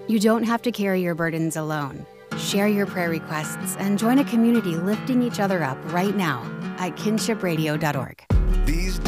You don't have to carry your burdens alone. Share your prayer requests and join a community lifting each other up right now at kinshipradio.org.